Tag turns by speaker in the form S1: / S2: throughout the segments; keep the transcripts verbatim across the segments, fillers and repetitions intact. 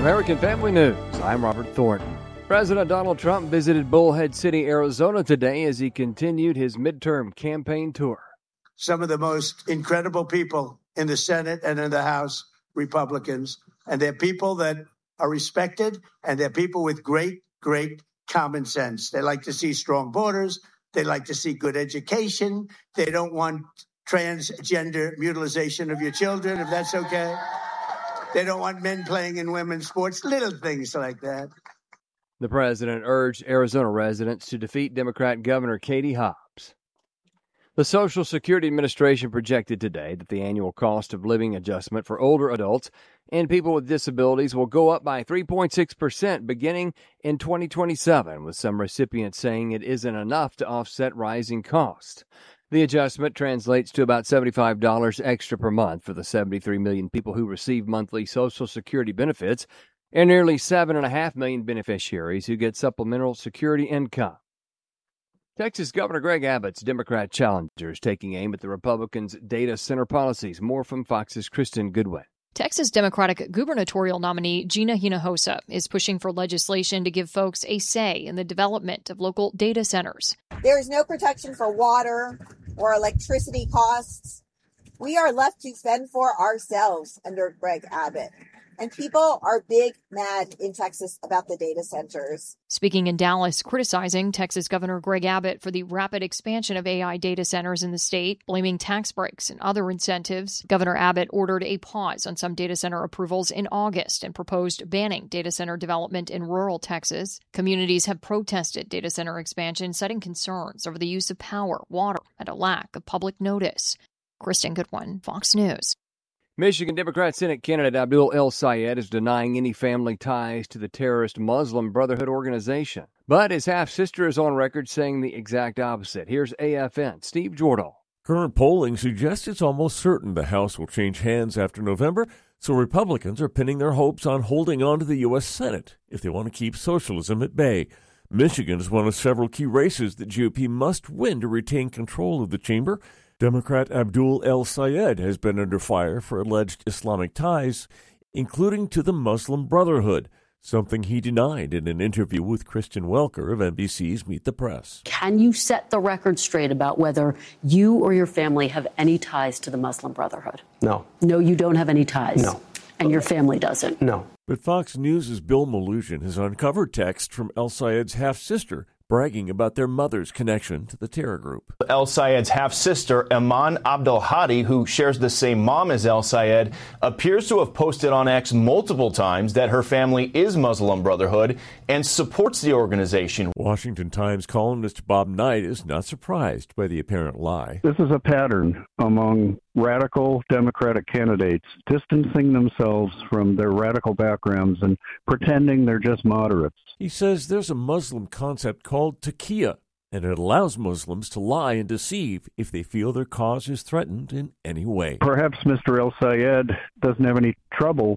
S1: American Family News, I'm Robert Thornton. President Donald Trump visited Bullhead City, Arizona today as he continued his midterm campaign tour.
S2: Some of the most incredible people in the Senate and in the House, Republicans, and they're people that are respected, and they're people with great, great common sense. They like to see strong borders. They like to see good education. They don't want transgender mutilization of your children, if that's okay. They don't want men playing in women's sports, little things like that.
S1: The president urged Arizona residents to defeat Democrat Governor Katie Hobbs. The Social Security Administration projected today that the annual cost of living adjustment for older adults and people with disabilities will go up by three point six percent beginning in twenty twenty-seven, with some recipients saying it isn't enough to offset rising costs. The adjustment translates to about seventy-five dollars extra per month for the seventy-three million people who receive monthly Social Security benefits and nearly seven point five million beneficiaries who get supplemental security income. Texas Governor Greg Abbott's Democrat challengers taking aim at the Republicans' data center policies. More from Fox's Kristen Goodwin.
S3: Texas Democratic gubernatorial nominee Gina Hinojosa is pushing for legislation to give folks a say in the development of local data centers.
S4: There is no protection for water or electricity costs. We are left to fend for ourselves under Greg Abbott. And people are big mad in Texas about the data centers.
S3: Speaking in Dallas, criticizing Texas Governor Greg Abbott for the rapid expansion of A I data centers in the state, blaming tax breaks and other incentives. Governor Abbott ordered a pause on some data center approvals in August and proposed banning data center development in rural Texas. Communities have protested data center expansion, citing concerns over the use of power, water, and a lack of public notice. Kristen Goodwin, Fox News.
S1: Michigan Democrat Senate candidate Abdul El-Sayed is denying any family ties to the terrorist Muslim Brotherhood organization. But his half-sister is on record saying the exact opposite. Here's A F N Steve Jordahl.
S5: Current polling suggests it's almost certain the House will change hands after November, so Republicans are pinning their hopes on holding on to the U S Senate if they want to keep socialism at bay. Michigan is one of several key races that G O P must win to retain control of the chamber. Democrat Abdul El-Sayed has been under fire for alleged Islamic ties, including to the Muslim Brotherhood, something he denied in an interview with Kristen Welker of N B C's Meet the Press.
S6: Can you set the record straight about whether you or your family have any ties to the Muslim Brotherhood?
S7: No.
S6: No, you don't have any ties?
S7: No.
S6: And your family doesn't?
S7: No.
S5: But Fox News' Bill Malugin has uncovered text from El-Sayed's half-sister bragging about their mother's connection to the terror group.
S8: El-Sayed's half-sister, Iman Abdelhadi, who shares the same mom as El-Sayed, appears to have posted on X multiple times that her family is Muslim Brotherhood and supports the organization.
S5: Washington Times columnist Bob Knight is not surprised by the apparent lie.
S9: This is a pattern among radical Democratic candidates distancing themselves from their radical backgrounds and pretending they're just moderates.
S5: He says there's a Muslim concept called taqiyya, and it allows Muslims to lie and deceive if they feel their cause is threatened in any way.
S9: Perhaps Mister El-Sayed doesn't have any trouble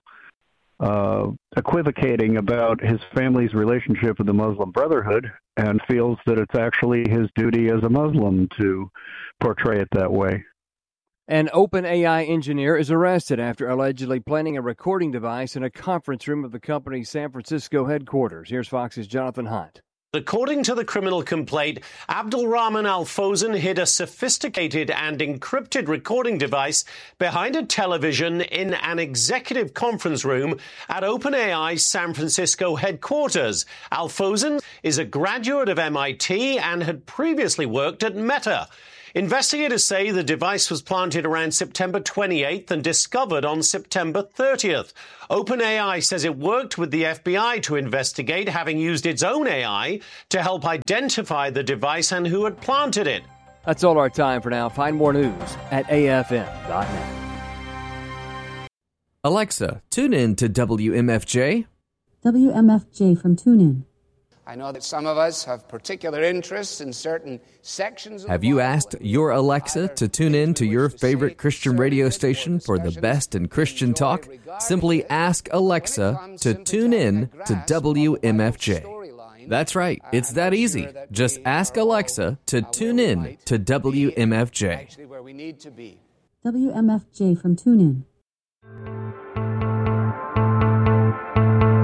S9: uh, equivocating about his family's relationship with the Muslim Brotherhood and feels that it's actually his duty as a Muslim to portray it that way.
S1: An OpenAI engineer is arrested after allegedly planting a recording device in a conference room of the company's San Francisco headquarters. Here's Fox's Jonathan Hunt.
S10: According to the criminal complaint, Abdulrahman Al-Fawzan hid a sophisticated and encrypted recording device behind a television in an executive conference room at OpenAI's San Francisco headquarters. Al-Fawzan is a graduate of M I T and had previously worked at Meta. Investigators say the device was planted around September twenty-eighth and discovered on September thirtieth. OpenAI says it worked with the F B I to investigate, having used its own A I to help identify the device and who had planted it.
S1: That's all our time for now. Find more news at A F M dot net.
S11: Alexa, tune in to W M F J.
S12: W M F J from TuneIn.
S13: I know that some of us have particular interests in certain sections of
S11: Have you asked your Alexa to tune in to your favorite Christian radio station for the best in Christian talk? Simply ask Alexa to tune in to W M F J. That's right, it's that easy. Just ask Alexa to tune in to W M F J.
S12: W M F J from TuneIn.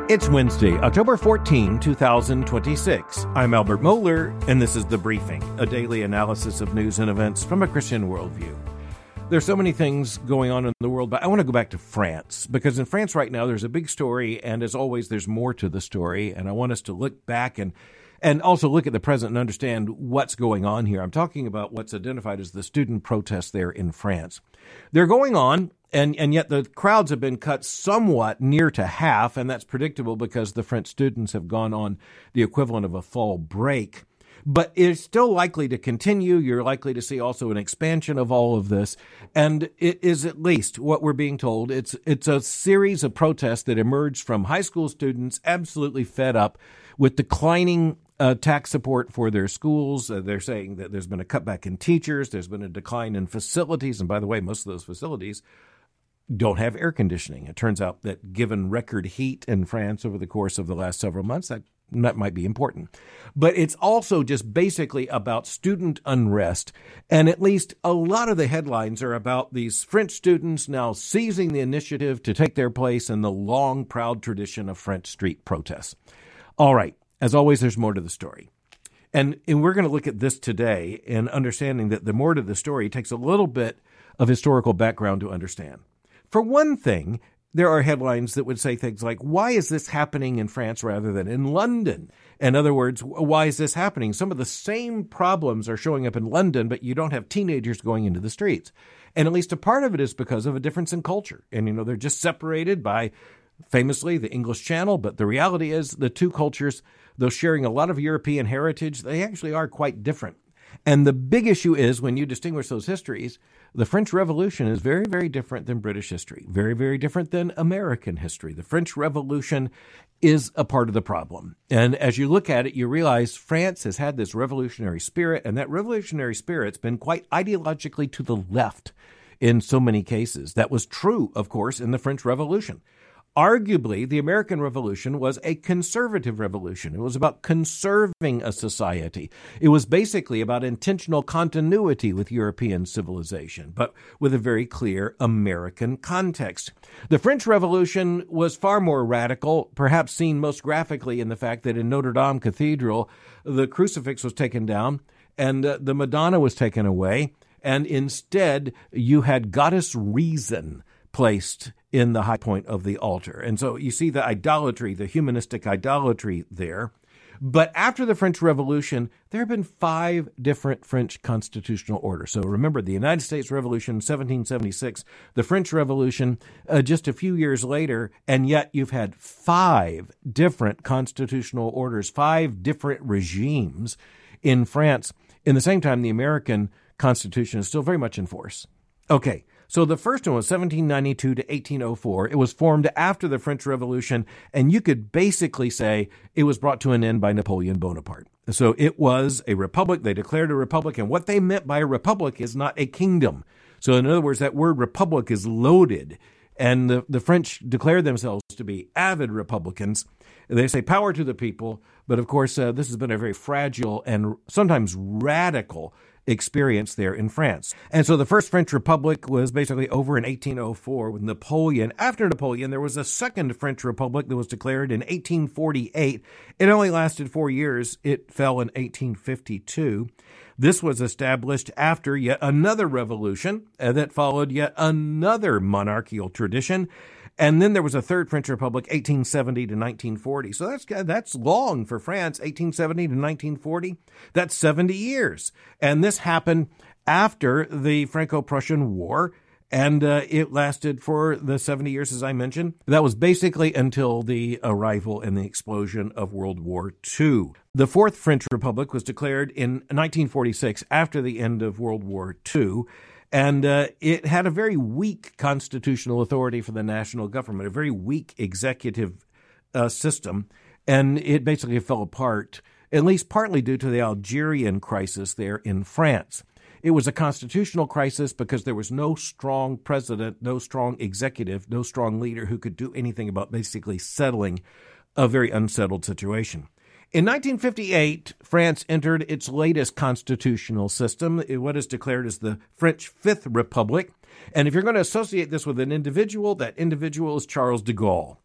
S7: It's Wednesday, October fourteenth, twenty twenty-six. I'm Albert Mohler, and this is The Briefing, a daily analysis of news and events from a Christian worldview. There's so many things going on in the world, but I want to go back to France, because in France right now there's a big story, and as always, there's more to the story, and I want us to look back and and also look at the present and understand what's going on here. I'm talking about what's identified as the student protests there in France. They're going on, and, and yet the crowds have been cut somewhat near to half, and that's predictable because the French students have gone on the equivalent of a fall break. But it's still likely to continue. You're likely to see also an expansion of all of this. And it is at least what we're being told. It's it's a series of protests that emerged from high school students absolutely fed up with declining uh, tax support for their schools. Uh, they're saying that there's been a cutback in teachers. There's been a decline in facilities. And by the way, most of those facilities don't have air conditioning. It turns out that given record heat in France over the course of the last several months, that That might be important. But it's also just basically about student unrest. And at least a lot of the headlines are about these French students now seizing the initiative to take their place in the long, proud tradition of French street protests. All right. As always, there's more to the story. And, and we're going to look at this today in understanding that the more to the story takes a little bit of historical background to understand. For one thing, there are headlines that would say things like, why is this happening in France rather than in London? In other words, why is this happening? Some of the same problems are showing up in London, but you don't have teenagers going into the streets. And at least a part of it is because of a difference in culture. And, you know, they're just separated by, famously, the English Channel. But the reality is the two cultures, though sharing a lot of European heritage, they actually are quite different. And the big issue is when you distinguish those histories, the French Revolution is very, very different than British history, very, very different than American history. The French Revolution is a part of the problem. And as you look at it, you realize France has had this revolutionary spirit, and that revolutionary spirit's been quite ideologically to the left in so many cases. That was true, of course, in the French Revolution. Arguably, the American Revolution was a conservative revolution. It was about conserving a society. It was basically about intentional continuity with European civilization, but with a very clear American context. The French Revolution was far more radical, perhaps seen most graphically in the fact that in Notre Dame Cathedral, the crucifix was taken down and uh, the Madonna was taken away, and instead you had Goddess Reason placed in the high point of the altar. And so you see the idolatry, the humanistic idolatry there. But after the French Revolution, there have been five different French constitutional orders. So remember, the United States Revolution, seventeen seventy-six, the French Revolution, uh, just a few years later, and yet you've had five different constitutional orders, five different regimes in France. In the same time, the American Constitution is still very much in force. Okay. So the first one was seventeen ninety-two to eighteen oh four. It was formed after the French Revolution, and you could basically say it was brought to an end by Napoleon Bonaparte. So it was a republic. They declared a republic, and what they meant by a republic is not a kingdom. So in other words, that word republic is loaded, and the, the French declared themselves to be avid Republicans. They say power to the people, but of course, uh, this has been a very fragile and sometimes radical experience there in France. And so the first French Republic was basically over in eighteen oh four with Napoleon. After Napoleon, there was a second French Republic that was declared in eighteen forty-eight. It only lasted four years. It fell in eighteen fifty-two. This was established after yet another revolution that followed yet another monarchical tradition. And then there was a third French Republic, eighteen seventy to nineteen forty. So that's that's long for France, eighteen seventy to nineteen forty. That's seventy years. And this happened after the Franco-Prussian War, and uh, it lasted for the seventy years, as I mentioned. That was basically until the arrival and the explosion of World War Two. The Fourth French Republic was declared in nineteen forty-six, after the end of World War Two. And uh, it had a very weak constitutional authority for the national government, a very weak executive uh, system. And it basically fell apart, at least partly due to the Algerian crisis there in France. It was a constitutional crisis because there was no strong president, no strong executive, no strong leader who could do anything about basically settling a very unsettled situation. In nineteen fifty-eight, France entered its latest constitutional system, what is declared as the French Fifth Republic. And if you're going to associate this with an individual, that individual is Charles de Gaulle.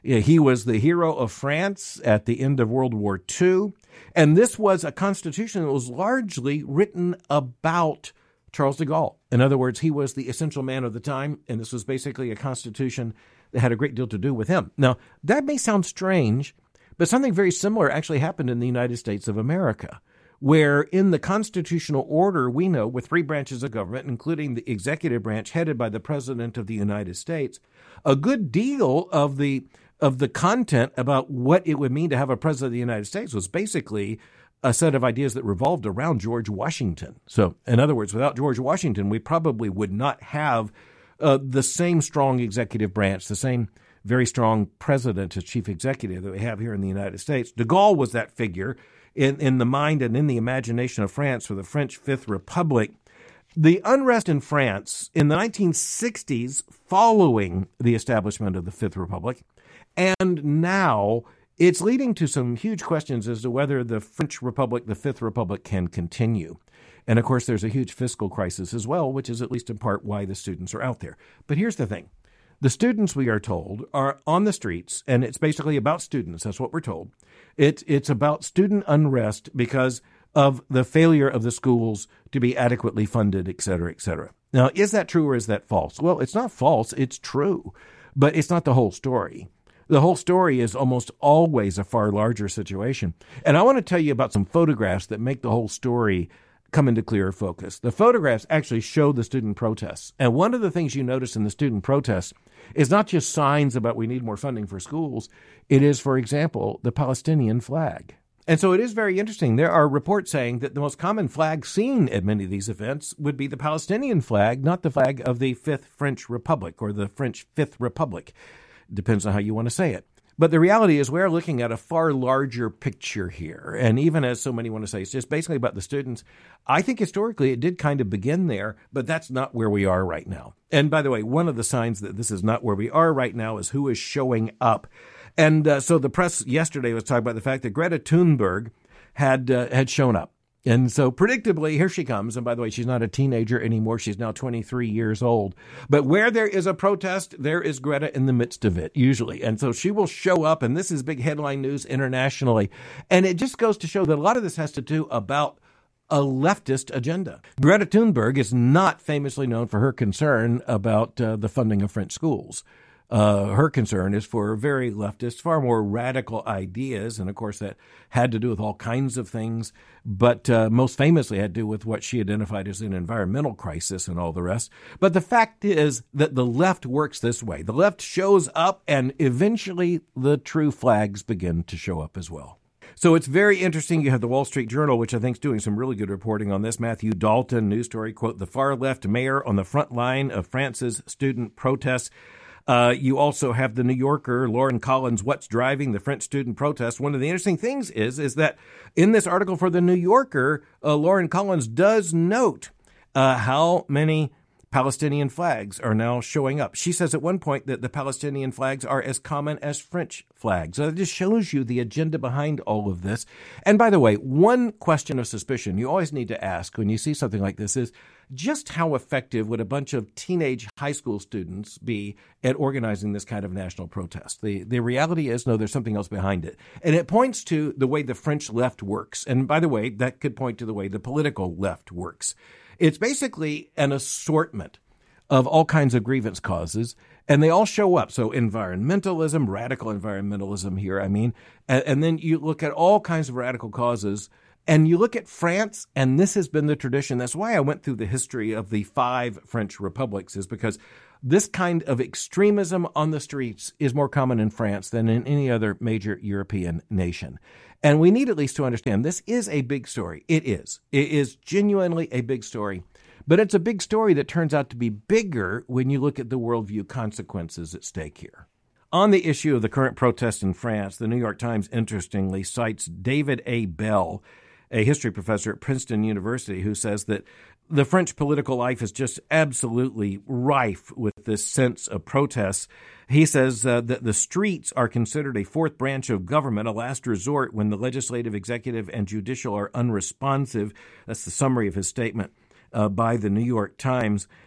S7: He was the hero of France at the end of World War Two. And this was a constitution that was largely written about Charles de Gaulle. In other words, he was the essential man of the time, and this was basically a constitution that had a great deal to do with him. Now, that may sound strange, but something very similar actually happened in the United States of America, where in the constitutional order, we know, with three branches of government, including the executive branch headed by the President of the United States, a good deal of the of the content about what it would mean to have a president of the United States was basically a set of ideas that revolved around George Washington. So, in other words, without George Washington, we probably would not have uh, the same strong executive branch, the same very strong president as chief executive that we have here in the United States. De Gaulle was that figure in, in the mind and in the imagination of France for the French Fifth Republic. The unrest in France in the nineteen sixties following the establishment of the Fifth Republic, and now it's leading to some huge questions as to whether the French Republic, the Fifth Republic, can continue. And, of course, there's a huge fiscal crisis as well, which is at least in part why the students are out there. But here's the thing. The students, we are told, are on the streets, and it's basically about students. That's what we're told. It, it's about student unrest because of the failure of the schools to be adequately funded, et cetera, et cetera. Now, is that true or is that false? Well, it's not false. It's true. But it's not the whole story. The whole story is almost always a far larger situation. And I want to tell you about some photographs that make the whole story come into clearer focus. The photographs actually show the student protests. And one of the things you notice in the student protests is not just signs about we need more funding for schools. It is, for example, the Palestinian flag. And so it is very interesting. There are reports saying that the most common flag seen at many of these events would be the Palestinian flag, not the flag of the Fifth French Republic or the French Fifth Republic. Depends on how you want to say it. But the reality is we're looking at a far larger picture here. And even as so many want to say, it's just basically about the students. I think historically it did kind of begin there, but that's not where we are right now. And by the way, one of the signs that this is not where we are right now is who is showing up. And uh, so the press yesterday was talking about the fact that Greta Thunberg had uh, had shown up. And so predictably, here she comes. And by the way, she's not a teenager anymore. She's now twenty-three years old. But where there is a protest, there is Greta in the midst of it, usually. And so she will show up, and this is big headline news internationally. And it just goes to show that a lot of this has to do about a leftist agenda. Greta Thunberg is not famously known for her concern about uh, the funding of French schools. Uh, her concern is for very leftist, far more radical ideas. And of course, that had to do with all kinds of things, but uh, most famously had to do with what she identified as an environmental crisis and all the rest. But the fact is that the left works this way. The left shows up, and eventually the true flags begin to show up as well. So it's very interesting. You have the Wall Street Journal, which I think is doing some really good reporting on this. Matthew Dalton, news story, quote, "The far left mayor on the front line of France's student protests." Uh, you also have the New Yorker, Lauren Collins, "What's driving the French student protest?" One of the interesting things is, is that in this article for the New Yorker, uh, Lauren Collins does note uh, how many Palestinian flags are now showing up. She says at one point that the Palestinian flags are as common as French flags. So it just shows you the agenda behind all of this. And by the way, one question of suspicion you always need to ask when you see something like this is, just how effective would a bunch of teenage high school students be at organizing this kind of national protest? The the reality is, no, there's something else behind it. And it points to the way the French left works. And by the way, that could point to the way the political left works. It's basically an assortment of all kinds of grievance causes, and they all show up. So environmentalism, radical environmentalism here, I mean, and, and then you look at all kinds of radical causes. And you look at France, and this has been the tradition. That's why I went through the history of the five French republics, is because this kind of extremism on the streets is more common in France than in any other major European nation. And we need at least to understand this is a big story. It is. It is genuinely a big story. But it's a big story that turns out to be bigger when you look at the worldview consequences at stake here. On the issue of the current protests in France, the New York Times interestingly cites David A. Bell, a history professor at Princeton University, who says that the French political life is just absolutely rife with this sense of protest. He says uh, that the streets are considered a fourth branch of government, a last resort when the legislative, executive, and judicial are unresponsive. That's the summary of his statement uh, by the New York Times.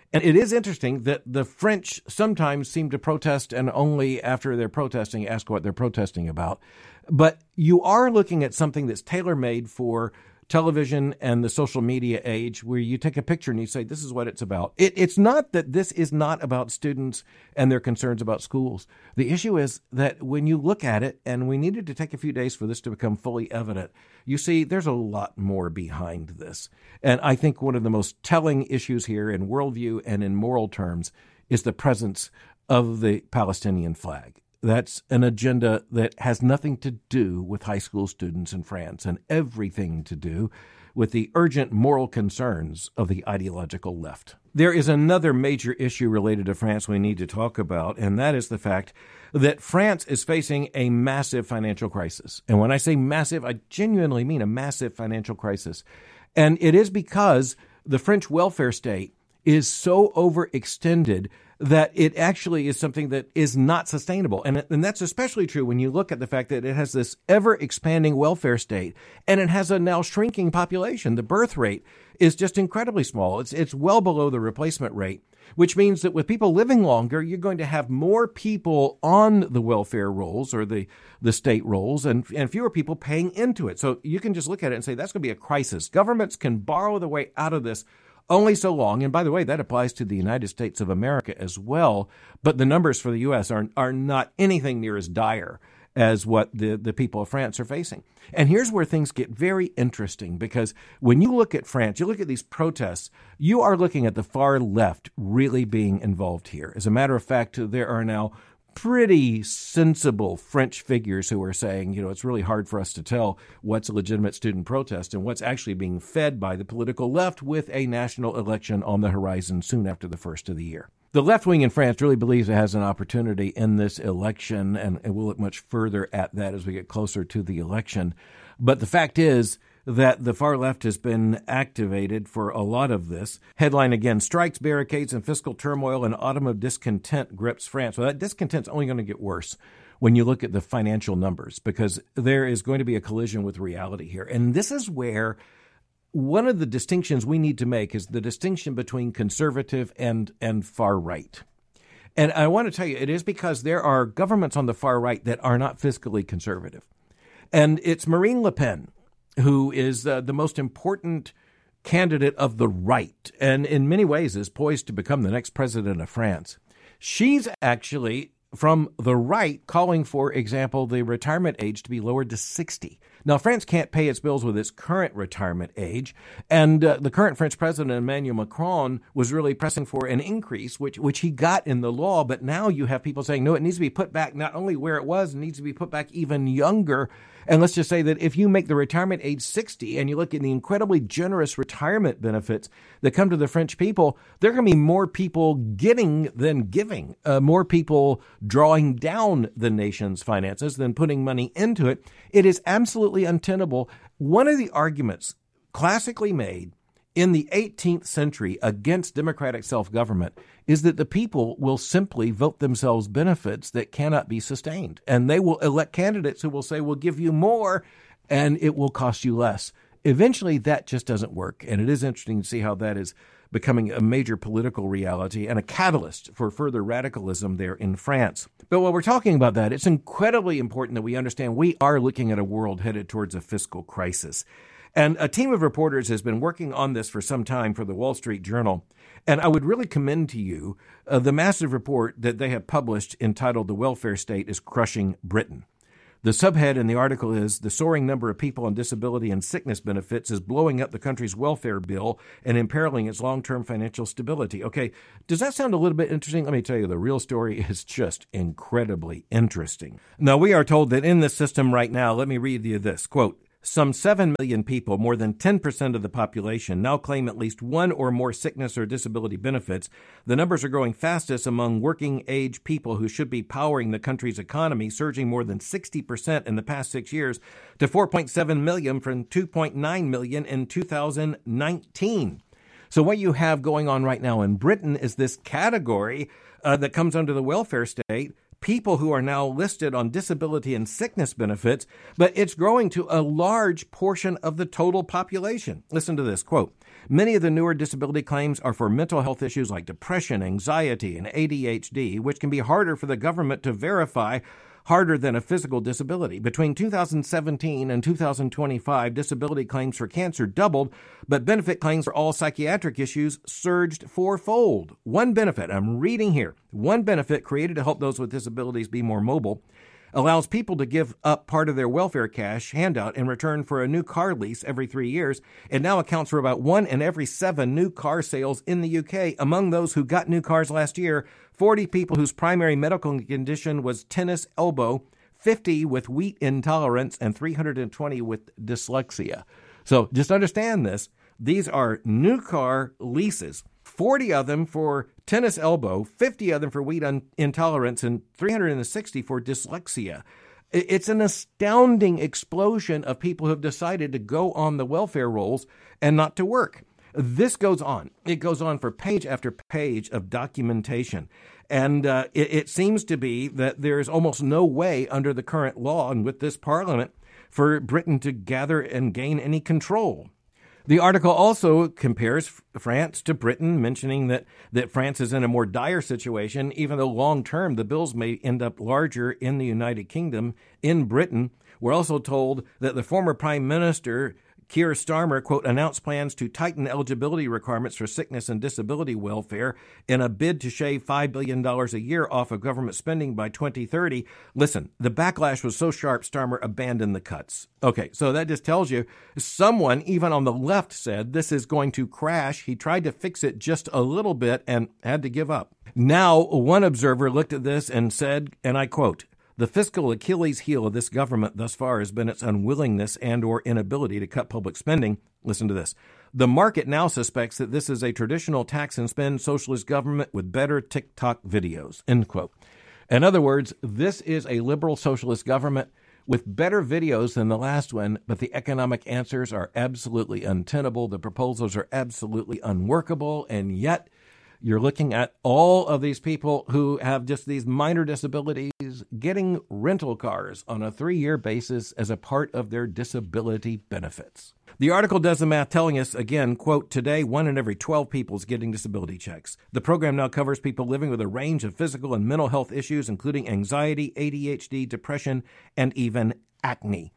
S7: And it is interesting that the French sometimes seem to protest and only after they're protesting ask what they're protesting about. But you are looking at something that's tailor-made for television and the social media age, where you take a picture and you say, this is what it's about. It, it's not that this is not about students and their concerns about schools. The issue is that when you look at it, and we needed to take a few days for this to become fully evident, you see there's a lot more behind this. And I think one of the most telling issues here in worldview and in moral terms is the presence of the Palestinian flag. That's an agenda that has nothing to do with high school students in France and everything to do with the urgent moral concerns of the ideological left. There is another major issue related to France we need to talk about, and that is the fact that France is facing a massive financial crisis. And when I say massive, I genuinely mean a massive financial crisis. And it is because the French welfare state is so overextended that it actually is something that is not sustainable. And, and that's especially true when you look at the fact that it has this ever-expanding welfare state, and it has a now shrinking population. The birth rate is just incredibly small. It's, it's well below the replacement rate, which means that with people living longer, you're going to have more people on the welfare rolls or the, the state rolls and, and fewer people paying into it. So you can just look at it and say that's going to be a crisis. Governments can borrow the way out of this only so long. And by the way, that applies to the United States of America as well. But the numbers for the U S are are not anything near as dire as what the, the people of France are facing. And here's where things get very interesting, because when you look at France, you look at these protests, you are looking at the far left really being involved here. As a matter of fact, there are now pretty sensible French figures who are saying, you know, it's really hard for us to tell what's a legitimate student protest and what's actually being fed by the political left with a national election on the horizon soon after the first of the year. The left wing in France really believes it has an opportunity in this election, and, and we'll look much further at that as we get closer to the election. But the fact is that the far left has been activated for a lot of this. Headline again, strikes, barricades, and fiscal turmoil, and autumn of discontent grips France. Well, that discontent's only going to get worse when you look at the financial numbers, because there is going to be a collision with reality here. And this is where one of the distinctions we need to make is the distinction between conservative and, and far right. And I want to tell you, it is because there are governments on the far right that are not fiscally conservative. And it's Marine Le Pen, who is uh, the most important candidate of the right, and in many ways is poised to become the next president of France. She's actually from the right calling, for example, the retirement age to be lowered to sixty. Now, France can't pay its bills with its current retirement age, and uh, the current French president, Emmanuel Macron, was really pressing for an increase, which which he got in the law, but now you have people saying, no, it needs to be put back not only where it was, it needs to be put back even younger. And let's just say that if you make the retirement age sixty and you look at the incredibly generous retirement benefits that come to the French people, there are going to be more people getting than giving, uh, more people drawing down the nation's finances than putting money into it. It is absolutely untenable. One of the arguments classically made in the eighteenth century against democratic self-government is that the people will simply vote themselves benefits that cannot be sustained. And they will elect candidates who will say, we'll give you more and it will cost you less. Eventually, that just doesn't work. And it is interesting to see how that is becoming a major political reality and a catalyst for further radicalism there in France. But while we're talking about that, it's incredibly important that we understand we are looking at a world headed towards a fiscal crisis. And a team of reporters has been working on this for some time for the Wall Street Journal. And I would really commend to you uh, the massive report that they have published entitled The Welfare State is Crushing Britain. The subhead in the article is, the soaring number of people on disability and sickness benefits is blowing up the country's welfare bill and imperiling its long-term financial stability. Okay, does that sound a little bit interesting? Let me tell you, the real story is just incredibly interesting. Now, we are told that in this system right now, let me read you this, quote, some seven million people, more than ten percent of the population, now claim at least one or more sickness or disability benefits. The numbers are growing fastest among working-age people who should be powering the country's economy, surging more than sixty percent in the past six years to four point seven million from two point nine million in two thousand nineteen. So what you have going on right now in Britain is this category uh, that comes under the welfare state, people who are now listed on disability and sickness benefits, but it's growing to a large portion of the total population. Listen to this, quote, Many of the newer disability claims are for mental health issues like depression, anxiety, and A D H D, which can be harder for the government to verify, harder than a physical disability. Between two thousand seventeen and two thousand twenty-five, disability claims for cancer doubled, but benefit claims for all psychiatric issues surged fourfold. One benefit, I'm reading here, one benefit created to help those with disabilities be more mobile allows people to give up part of their welfare cash handout in return for a new car lease every three years. It now accounts for about one in every seven new car sales in the U K. Among those who got new cars last year, forty people whose primary medical condition was tennis elbow, fifty with wheat intolerance, and three hundred twenty with dyslexia. So just understand this. These are new car leases, forty of them for tennis elbow, fifty of them for wheat un- intolerance, and three hundred sixty for dyslexia. It's an astounding explosion of people who have decided to go on the welfare rolls and not to work. This goes on. It goes on for page after page of documentation. And uh, it, it seems to be that there's almost no way under the current law and with this parliament for Britain to gather and gain any control. The article also compares France to Britain, mentioning that, that France is in a more dire situation, even though long-term the bills may end up larger in the United Kingdom. In Britain, we're also told that the former Prime Minister Keir Starmer, quote, announced plans to tighten eligibility requirements for sickness and disability welfare in a bid to shave five billion dollars a year off of government spending by twenty thirty. Listen, the backlash was so sharp, Starmer abandoned the cuts. Okay, so that just tells you someone, even on the left, said this is going to crash. He tried to fix it just a little bit and had to give up. Now, one observer looked at this and said, and I quote, "The fiscal Achilles heel of this government thus far has been its unwillingness and or inability to cut public spending." Listen to this. "The market now suspects that this is a traditional tax and spend socialist government with better TikTok videos." End quote. In other words, this is a liberal socialist government with better videos than the last one, but the economic answers are absolutely untenable. The proposals are absolutely unworkable, and yet you're looking at all of these people who have just these minor disabilities getting rental cars on a three-year basis as a part of their disability benefits. The article does the math, telling us, again, quote, "Today, one in every twelve people is getting disability checks. The program now covers people living with a range of physical and mental health issues, including anxiety, A D H D, depression, and even acne."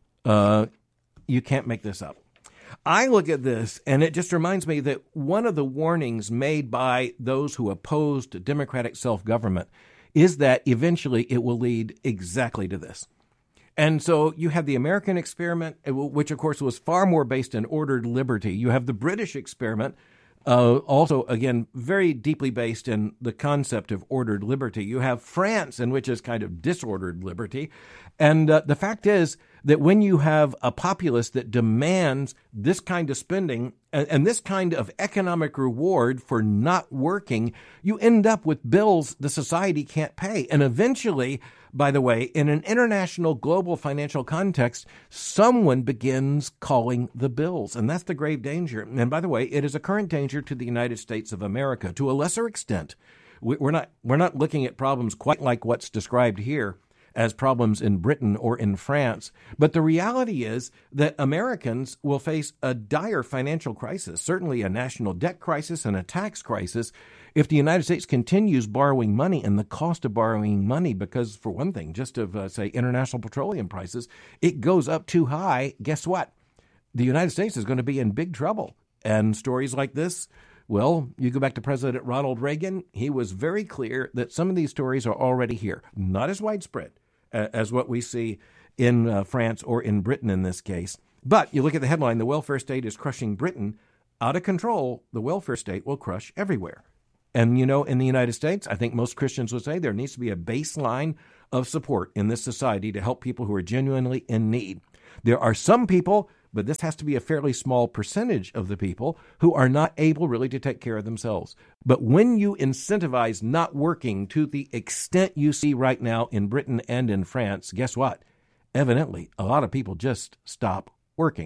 S7: Uh, you can't make this up. I look at this, and it just reminds me that one of the warnings made by those who opposed democratic self-government is that eventually it will lead exactly to this. And so you have the American experiment, which, of course, was far more based in ordered liberty. You have the British experiment, uh, also, again, very deeply based in the concept of ordered liberty. You have France, in which is kind of disordered liberty. And uh, the fact is that when you have a populace that demands this kind of spending and, and this kind of economic reward for not working, you end up with bills the society can't pay. And eventually, by the way, in an international global financial context, someone begins calling the bills. And that's the grave danger. And by the way, it is a current danger to the United States of America to a lesser extent. We're not, we're not looking at problems quite like what's described here as problems in Britain or in France. But the reality is that Americans will face a dire financial crisis, certainly a national debt crisis and a tax crisis, if the United States continues borrowing money and the cost of borrowing money, because for one thing, just of, uh, say, international petroleum prices, it goes up too high. Guess what? The United States is going to be in big trouble. And stories like this, well, you go back to President Ronald Reagan. He was very clear that some of these stories are already here, not as widespread as what we see in uh, France or in Britain in this case. But you look at the headline, "The welfare state is crushing Britain." Out of control, the welfare state will crush everywhere. And, you know, in the United States, I think most Christians would say there needs to be a baseline of support in this society to help people who are genuinely in need. There are some people, but this has to be a fairly small percentage of the people, who are not able really to take care of themselves. But when you incentivize not working to the extent you see right now in Britain and in France, guess what? Evidently, a lot of people just stop working.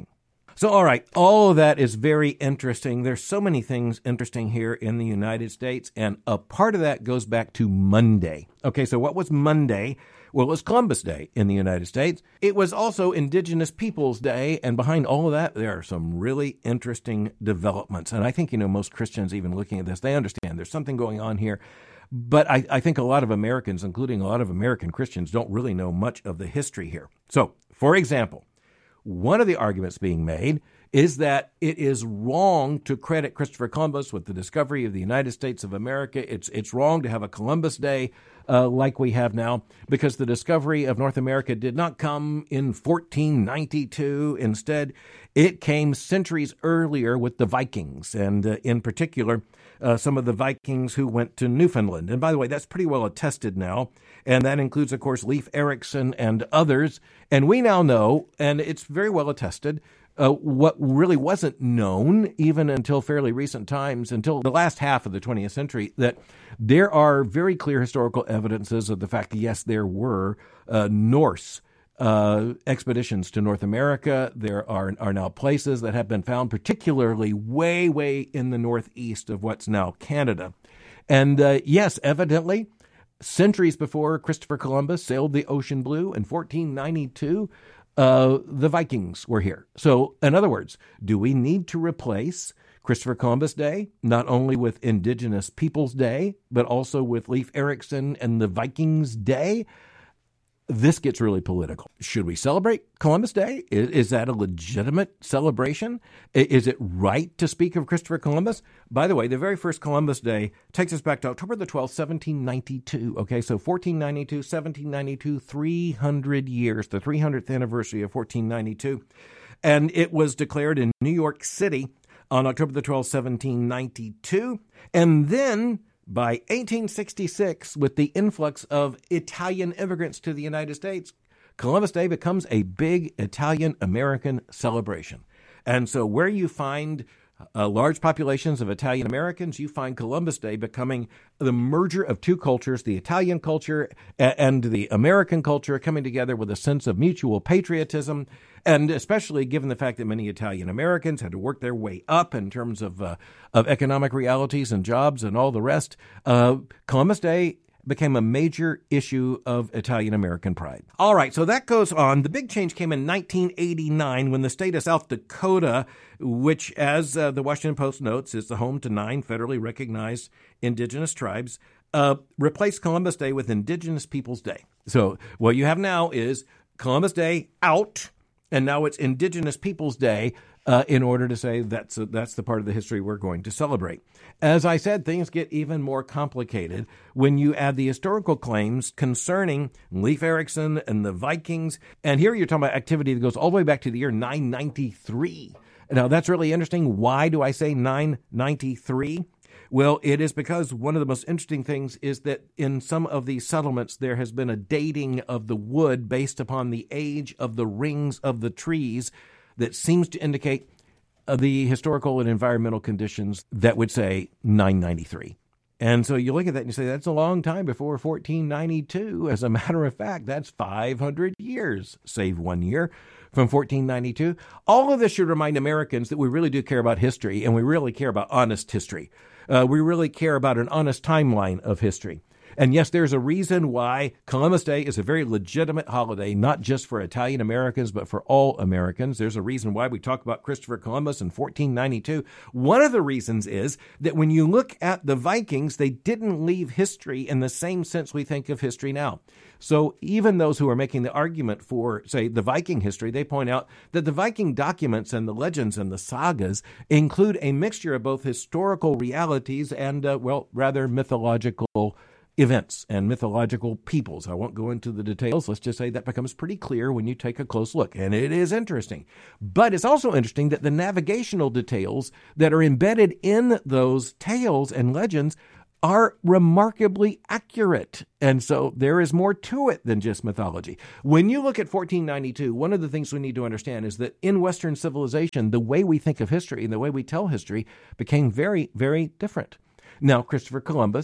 S7: So, all right, all of that is very interesting. There's so many things interesting here in the United States, and a part of that goes back to Monday. Okay, so what was Monday? Well, it was Columbus Day in the United States. It was also Indigenous Peoples Day, and behind all of that, there are some really interesting developments. And I think, you know, most Christians, even looking at this, they understand there's something going on here. But I, I think a lot of Americans, including a lot of American Christians, don't really know much of the history here. So, for example, one of the arguments being made is that it is wrong to credit Christopher Columbus with the discovery of the United States of America. It's it's wrong to have a Columbus Day uh, like we have now, because the discovery of North America did not come in fourteen ninety-two. Instead, it came centuries earlier with the Vikings, and uh, in particular, uh, some of the Vikings who went to Newfoundland. And by the way, that's pretty well attested now, and that includes, of course, Leif Erikson and others. And we now know, and it's very well attested, Uh, what really wasn't known even until fairly recent times, until the last half of the twentieth century, that there are very clear historical evidences of the fact that, yes, there were uh, Norse uh, expeditions to North America. There are, are now places that have been found, particularly way, way in the northeast of what's now Canada. And uh, yes, evidently, centuries before Christopher Columbus sailed the ocean blue in fourteen ninety-two, Uh, the Vikings were here. So, in other words, do we need to replace Christopher Columbus Day not only with Indigenous Peoples Day, but also with Leif Erikson and the Vikings Day? This gets really political. Should we celebrate Columbus Day? Is, is that a legitimate celebration? Is it right to speak of Christopher Columbus? By the way, the very first Columbus Day takes us back to October the twelfth, seventeen ninety-two. Okay, so fourteen ninety-two, seventeen ninety-two, three hundred years, the three hundredth anniversary of fourteen ninety-two. And it was declared in New York City on October the twelfth, seventeen ninety-two. And then by eighteen sixty-six, with the influx of Italian immigrants to the United States, Columbus Day becomes a big Italian-American celebration. And so where you find uh, large populations of Italian Americans, you find Columbus Day becoming the merger of two cultures, the Italian culture and the American culture coming together with a sense of mutual patriotism. And especially given the fact that many Italian Americans had to work their way up in terms of uh, of economic realities and jobs and all the rest, uh, Columbus Day became a major issue of Italian American pride. All right, so that goes on. The big change came in nineteen eighty-nine when the state of South Dakota, which, as uh, the Washington Post notes, is the home to nine federally recognized indigenous tribes, uh, replaced Columbus Day with Indigenous Peoples Day. So what you have now is Columbus Day out, and now it's Indigenous Peoples Day uh, in order to say that's a, that's the part of the history we're going to celebrate. As I said, things get even more complicated when you add the historical claims concerning Leif Erikson and the Vikings. And here you're talking about activity that goes all the way back to the year nine ninety-three. Now, that's really interesting. Why do I say nine ninety-three? Well, it is because one of the most interesting things is that in some of these settlements, there has been a dating of the wood based upon the age of the rings of the trees that seems to indicate uh, the historical and environmental conditions that would say nine ninety-three. And so you look at that and you say, that's a long time before fourteen ninety-two. As a matter of fact, that's five hundred years, save one year from fourteen ninety-two. All of this should remind Americans that we really do care about history, and we really care about honest history. Uh, we really care about an honest timeline of history. And yes, there's a reason why Columbus Day is a very legitimate holiday, not just for Italian Americans, but for all Americans. There's a reason why we talk about Christopher Columbus in fourteen ninety-two. One of the reasons is that when you look at the Vikings, they didn't leave history in the same sense we think of history now. So even those who are making the argument for, say, the Viking history, they point out that the Viking documents and the legends and the sagas include a mixture of both historical realities and, uh, well, rather mythological events and mythological peoples. I won't go into the details. Let's just say that becomes pretty clear when you take a close look. And it is interesting. But it's also interesting that the navigational details that are embedded in those tales and legends are remarkably accurate. And so there is more to it than just mythology. When you look at fourteen ninety-two, one of the things we need to understand is that in Western civilization, the way we think of history and the way we tell history became very, very different. Now, Christopher Columbus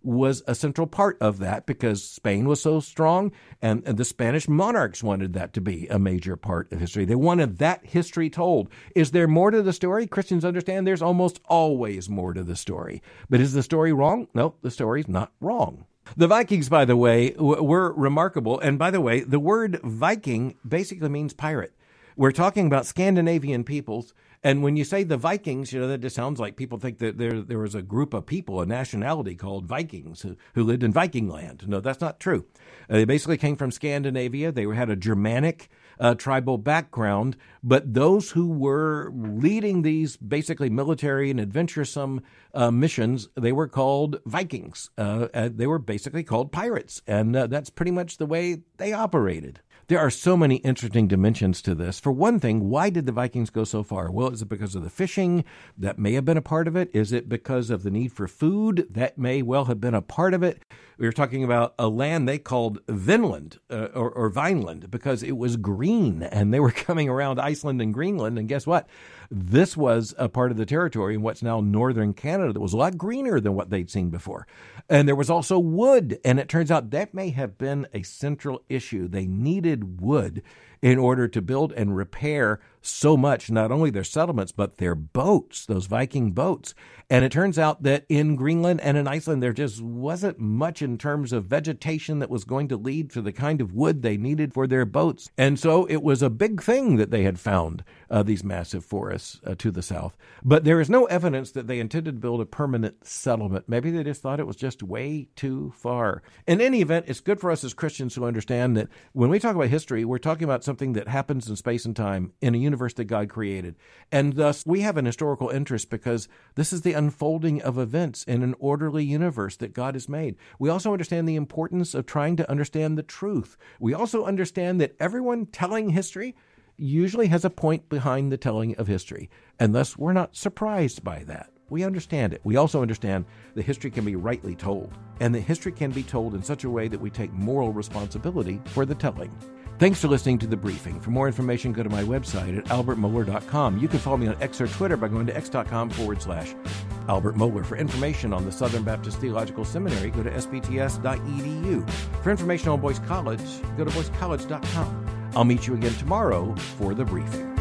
S7: was a central part of that because Spain was so strong, and, and the Spanish monarchs wanted that to be a major part of history. They wanted that history told. Is there more to the story? Christians understand there's almost always more to the story. But is the story wrong? No, the story's not wrong. The Vikings, by the way, w- were remarkable. And by the way, the word Viking basically means pirate. We're talking about Scandinavian peoples. And when you say the Vikings, you know, that just sounds like people think that there there was a group of people, a nationality called Vikings who, who lived in Viking land. No, that's not true. Uh, they basically came from Scandinavia. They had a Germanic uh, tribal background. But those who were leading these basically military and adventuresome uh, missions, they were called Vikings. Uh, uh, they were basically called pirates. And uh, that's pretty much the way they operated. There are so many interesting dimensions to this. For one thing, why did the Vikings go so far? Well, is it because of the fishing? That may have been a part of it. Is it because of the need for food? That may well have been a part of it. We were talking about a land they called Vinland uh, or, or Vineland because it was green, and they were coming around Iceland and Greenland. And guess what? This was a part of the territory in what's now northern Canada that was a lot greener than what they'd seen before. And there was also wood, and it turns out that may have been a central issue. They needed wood in order to build and repair so much, not only their settlements, but their boats, those Viking boats. And it turns out that in Greenland and in Iceland, there just wasn't much in terms of vegetation that was going to lead to the kind of wood they needed for their boats. And so it was a big thing that they had found uh, these massive forests uh, to the south. But there is no evidence that they intended to build a permanent settlement. Maybe they just thought it was just way too far. In any event, it's good for us as Christians to understand that when we talk about history, we're talking about something that happens in space and time in a universe that God created. And thus, we have an historical interest because this is the unfolding of events in an orderly universe that God has made. We also understand the importance of trying to understand the truth. We also understand that everyone telling history usually has a point behind the telling of history, and thus we're not surprised by that. We understand it. We also understand that history can be rightly told, and that history can be told in such a way that we take moral responsibility for the telling. Thanks for listening to The Briefing. For more information, go to my website at albert mohler dot com. You can follow me on X or Twitter by going to x.com forward slash Albert Mohler. For information on the Southern Baptist Theological Seminary, go to s b t s dot e d u. For information on Boyce College, go to boyce college dot com. I'll meet you again tomorrow for The Briefing.